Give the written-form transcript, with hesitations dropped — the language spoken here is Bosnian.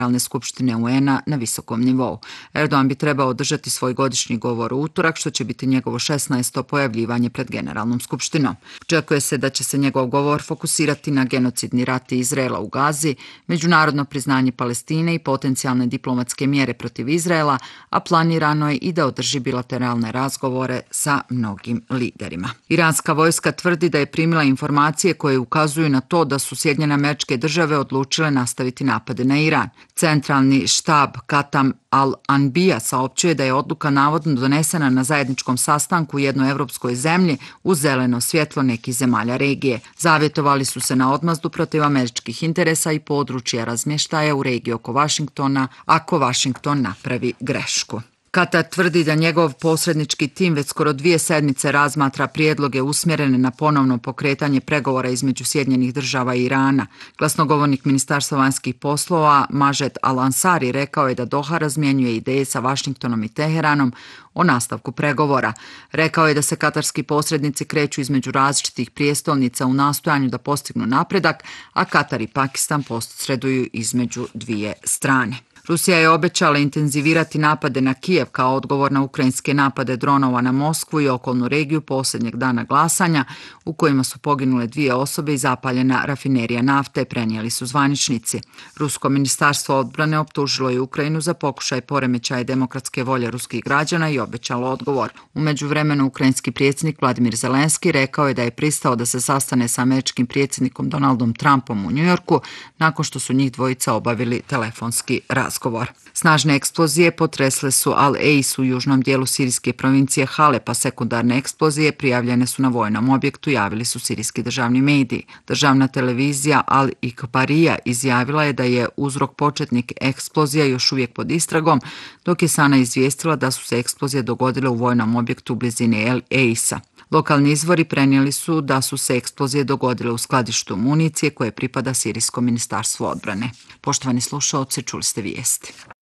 Generalne skupštine UN-a na visokom nivou. Erdogan bi trebao održati svoj godišnji govor u utorak, što će biti njegovo 16. pojavljivanje pred Generalnom skupštinom. Očekuje se da će se njegov govor fokusirati na genocidni rat Izraela u Gazi, međunarodno priznanje Palestine i potencijalne diplomatske mjere protiv Izraela, a planirano je i da održi bilateralne razgovore sa mnogim liderima. Iranska vojska tvrdi da je primila informacije koje ukazuju na to da su Sjedinjene Američke Države odlučile nastaviti napade na Iran. Centralni štab Katam al-Anbija saopćuje da je odluka navodno donesena na zajedničkom sastanku u jednoj evropskoj zemlji uz zeleno svjetlo nekih zemalja regije. Zavjetovali su se na odmazdu protiv američkih interesa i područja razmještaja u regiji oko Vašingtona ako Vašington napravi grešku. Katar tvrdi da njegov posrednički tim već skoro 2 sedmice razmatra prijedloge usmjerene na ponovno pokretanje pregovora između Sjedinjenih Država i Irana. Glasnogovornik Ministarstva vanjskih poslova Majed Al-Ansari rekao je da Doha razmjenjuje ideje sa Vašingtonom i Teheranom o nastavku pregovora. Rekao je da se katarski posrednici kreću između različitih prijestolnica u nastojanju da postignu napredak, a Katar i Pakistan posreduju između dvije strane. Rusija je obećala intenzivirati napade na Kijev kao odgovor na ukrajinske napade dronova na Moskvu i okolnu regiju posljednjeg dana glasanja, u kojima su poginule 2 osobe i zapaljena rafinerija nafte, prenijeli su zvaničnici. Rusko ministarstvo odbrane optužilo je Ukrajinu za pokušaj poremećaja demokratske volje ruskih građana i obećalo odgovor. U međuvremenu ukrajinski predsjednik Vladimir Zelenski rekao je da je pristao da se sastane sa američkim predsjednikom Donaldom Trumpom u Njujorku nakon što su njih dvojica obavili telefonski razgovor. Snažne eksplozije potresle su Al-Eis u južnom dijelu sirijske provincije Halep, a sekundarne eksplozije prijavljene su na vojnom objektu, javili su sirijski državni mediji. Državna televizija Al-Ikbarija izjavila je da je uzrok početnik eksplozija još uvijek pod istragom, dok je Sana izvijestila da su se eksplozije dogodile u vojnom objektu u blizini Al-Eisa. Lokalni izvori prenijeli su da su se eksplozije dogodile u skladištu municije koje pripada Sirijskom ministarstvu odbrane. Poštovani slušaoci, čuli ste vijesti.